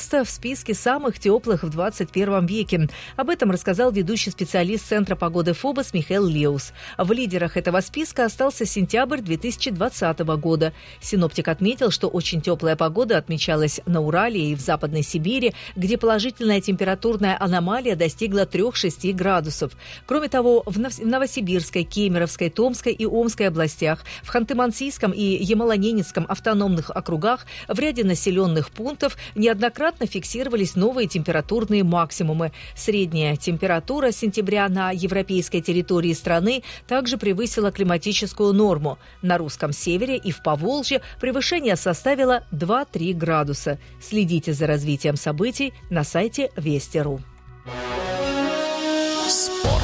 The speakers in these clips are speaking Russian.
место в списке самых теплых в 21 веке. Об этом рассказал ведущий специалист Центра погоды ФОБОС Михаил Леус. В лидерах этого списка остался сентябрь 2020 года. Синоптик отметил, что очень теплая погода отмечалась на Урале и в Западной Сибири, где положительная температурная аномалия достигла 3-6 градусов. Кроме того, в Новосибирской, Кемеровской, Томской и Омской областях, в Ханты-Мансийском и Ямало-Ненецком автономных округах в ряде населенных пунктов неоднократно фиксировались новые температурные максимумы. Средняя температура сентября на европейской территории страны также превысила климатическую норму. На русском севере и в Поволжье превышение составило 2-3 градуса. Следите за развитием событий на сайте Вести.ру. Спорт.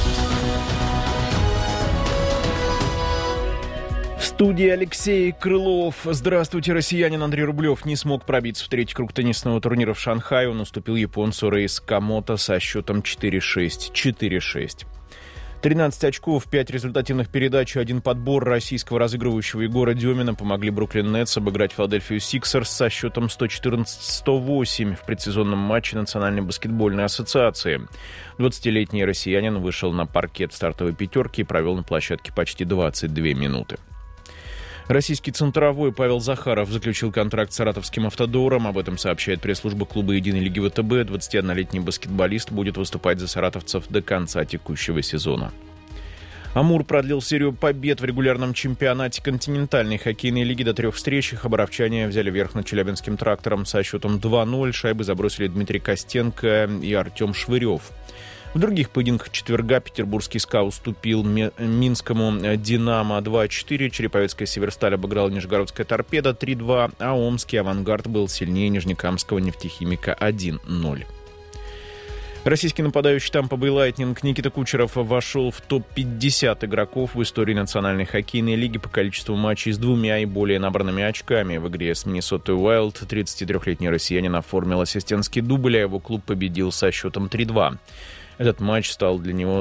В студии Алексей Крылов. Здравствуйте, россиянин Андрей Рублев не смог пробиться в третий круг теннисного турнира в Шанхае. Он уступил японцу Рейс Камото со счетом 4-6. 4-6. 13 очков, 5 результативных передач и 1 подбор российского разыгрывающего Егора Демина помогли Бруклин Нетс обыграть Филадельфию Сиксерс со счетом 114-108 в предсезонном матче Национальной баскетбольной ассоциации. 20-летний россиянин вышел на паркет стартовой пятерки и провел на площадке почти 22 минуты. Российский центровой Павел Захаров заключил контракт с Саратовским «Автодором». Об этом сообщает пресс-служба клуба «Единой лиги ВТБ». 21-летний баскетболист будет выступать за саратовцев до конца текущего сезона. «Амур» продлил серию побед в регулярном чемпионате континентальной хоккейной лиги до 3 встреч. Хабаровчане взяли верх над Челябинским «Трактором» со счетом 2-0. Шайбы забросили Дмитрий Костенко и Артем Швырев. В других поединках четверга петербургский СКА уступил минскому «Динамо» 2-4, Череповецкая «Северсталь» обыграла Нижегородская «Торпедо» 3-2, а омский «Авангард» был сильнее нижнекамского «Нефтехимика» 1-0. Российский нападающий Тампа Бэй Лайтнинг Никита Кучеров вошел в топ-50 игроков в истории Национальной хоккейной лиги по количеству матчей с 2 и более набранными очками. В игре с Миннесотой Уайлд 33-летний россиянин оформил ассистентский дубль, а его клуб победил со счетом 3-2. Этот матч стал для него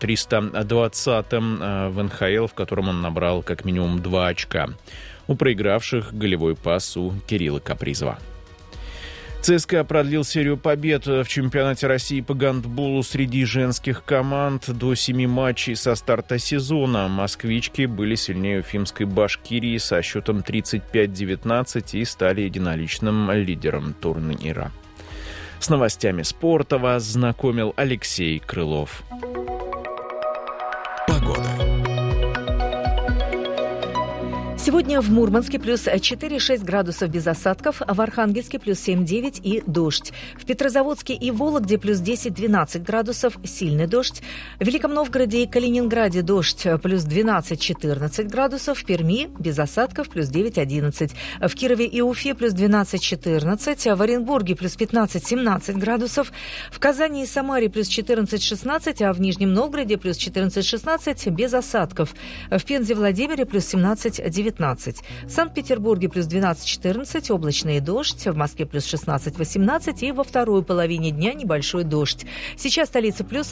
320-м в НХЛ, в котором он набрал как минимум 2 очка. У проигравших голевой пас у Кирилла Капризова. ЦСКА продлил серию побед в чемпионате России по гандболу среди женских команд до 7 матчей со старта сезона. Москвички были сильнее уфимской «Башкирии» со счетом 35-19 и стали единоличным лидером турнира. С новостями спорта вас знакомил Алексей Крылов. Погода. Сегодня в Мурманске плюс 4-6 градусов без осадков, в Архангельске плюс 7-9 и дождь. В Петрозаводске и Вологде плюс 10-12 градусов, сильный дождь. В Великом Новгороде и Калининграде дождь плюс 12-14 градусов, в Перми без осадков плюс 9-11. В Кирове и Уфе плюс 12-14, в Оренбурге плюс 15-17 градусов, в Казани и Самаре плюс 14-16, а в Нижнем Новгороде плюс 14-16 без осадков. В Пензе и Владимире плюс 17-19. В Санкт-Петербурге плюс 12-14, облачный дождь, в Москве плюс 16-18 и во второй половине дня небольшой дождь. Сейчас столица плюс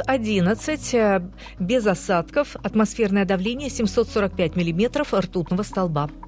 11, без осадков, атмосферное давление 745 миллиметров ртутного столба.